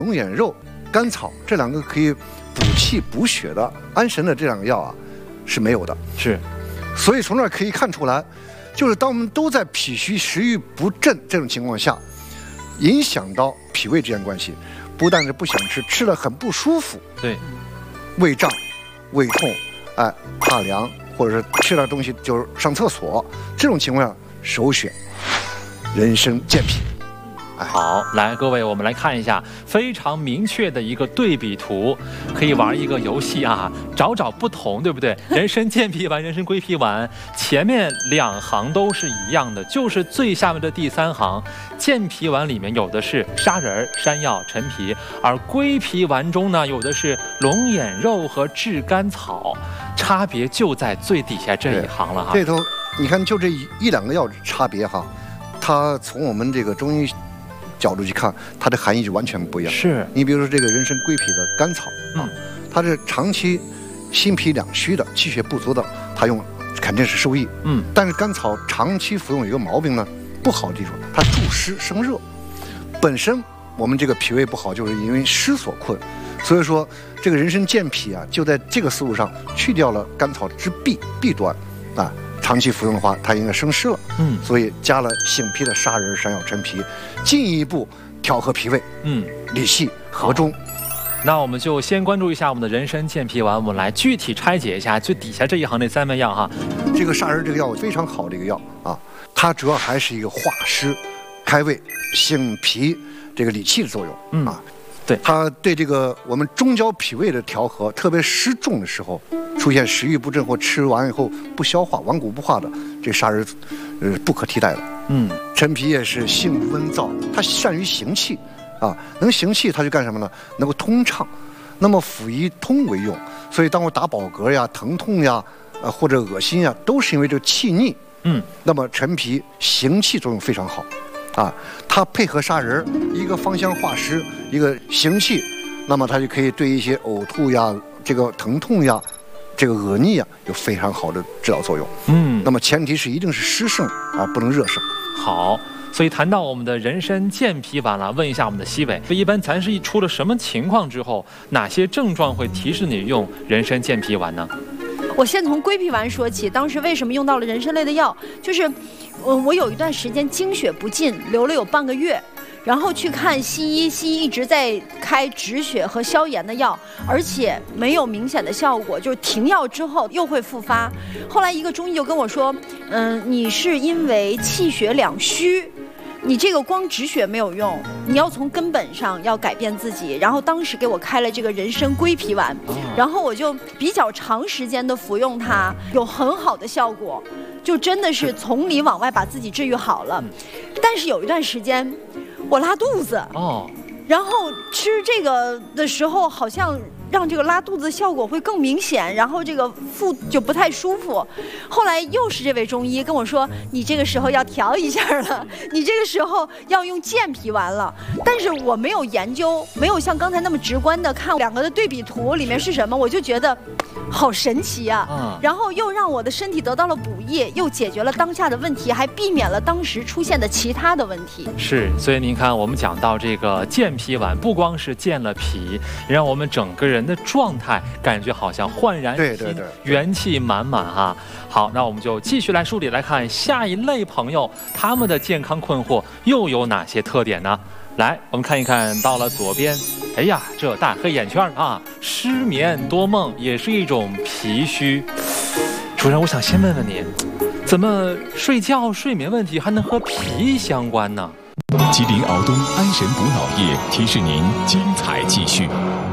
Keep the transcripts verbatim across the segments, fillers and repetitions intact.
龙眼肉、甘草这两个可以补气补血的安神的这两个药啊是没有的。 是， 所以从这儿可以看出来，就是当我们都在脾虚食欲不振这种情况下，影响到脾胃之间关系，不但是不想吃，吃了很不舒服， 对， 胃胀、胃痛，哎，怕凉，或者是吃了东西就是上厕所，这种情况下，首选人参健脾。 好，来各位，我们来看一下非常明确的一个对比图，可以玩一个游戏啊，找找不同，对不对？人参健脾丸、人参归脾丸，前面两行都是一样的，就是最下面的第三行，健脾丸里面有的是砂仁、山药、陈皮，而归脾丸中呢有的是龙眼肉和炙甘草，差别就在最底下这一行了哈。 这头你看，就这一一两个药差别哈，它从我们这个中医角度去看，它的含义就完全不一样。 是你比如说这个人参归脾的甘草啊，嗯、它是长期心脾两虚的、气血不足的，它用肯定是受益。嗯，但是甘草长期服用有一个毛病呢，不好记住，它助湿生热。本身我们这个脾胃不好，就是因为湿所困，所以说这个人参健脾啊，就在这个思路上去掉了甘草之弊弊端啊。长期服用的话，它应该生湿了，嗯，所以加了性脾的砂仁、山药、陈皮，进一步调和脾胃，嗯，理气和中。 那我们就先关注一下我们的人参健脾丸，我们来具体拆解一下最底下这一行那三味药哈。 这个砂仁这个药非常好的一个药啊，它主要还是一个化湿、开胃、性脾这个理气的作用，嗯啊。 对， 它对这个我们中焦脾胃的调和，特别湿重的时候，出现食欲不振或吃完以后不消化、顽固不化的，这个砂仁，呃，不可替代的。嗯，陈皮也是性温燥，它善于行气，啊，能行气它就干什么呢？能够通畅。那么辅以通为用，所以当我打饱嗝呀、疼痛呀，呃或者恶心呀，都是因为这个气逆。嗯，那么陈皮行气作用非常好。啊，它配合砂仁，一个芳香化湿，一个行气，那么它就可以对一些呕吐呀、这个疼痛呀、这个恶逆呀有非常好的指导作用。嗯，那么前提是一定是湿盛啊，不能热盛。 好，所以谈到我们的人参健脾丸了，问一下我们的西北，一般咱是一出了什么情况之后，哪些症状会提示你用人参健脾丸呢？ 我先从归脾丸说起，当时为什么用到了人参类的药，就是，呃，我有一段时间经血不尽，流了有半个月，然后去看西医，西医一直在开止血和消炎的药，而且没有明显的效果，就是停药之后又会复发。后来一个中医就跟我说，嗯，你是因为气血两虚。你这个光止血没有用，你要从根本上要改变自己。然后当时给我开了这个人参归脾丸，然后我就比较长时间的服用它，有很好的效果，就真的是从里往外把自己治愈好了。但是有一段时间，我拉肚子哦，然后吃这个的时候好像让这个拉肚子效果会更明显，然后这个腹就不太舒服。后来又是这位中医跟我说，你这个时候要调一下了，你这个时候要用健脾丸了。但是我没有研究，没有像刚才那么直观的看两个的对比图里面是什么，我就觉得好神奇啊！嗯、然后又让我的身体得到了补益，又解决了当下的问题，还避免了当时出现的其他的问题。 是，所以您看，我们讲到这个健脾丸，不光是健了脾，让我们整个人的状态感觉好像焕然一新， 对对对， 元气满满哈。好，那我们就继续来梳理来看下一类朋友，他们的健康困惑又有哪些特点呢？来，我们看一看，到了左边，哎呀，这大黑眼圈啊，失眠多梦也是一种脾虚。主任，我想先问问你，怎么睡觉睡眠问题还能和脾相关呢？ 吉林敖东安神补脑液提示您精彩继续。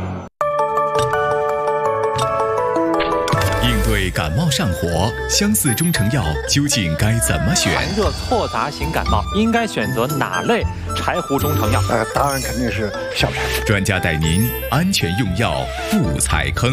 应对感冒上火，相似中成药究竟该怎么选？ 寒热错杂型感冒应该选择哪类柴胡中成药？ 呃，答案肯定是小柴。 专家带您安全用药，不踩坑。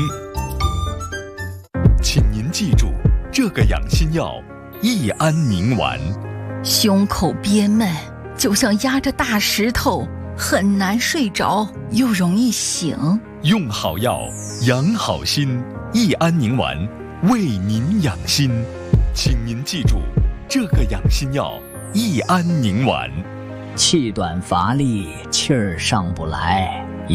请您记住，这个养心药益安宁丸。 胸口憋闷，就像压着大石头，很难睡着，又容易醒。 用好药，养好心。益安宁丸为您养心，请您记住，这个养心药益安宁丸。 气短乏力，气儿上不来，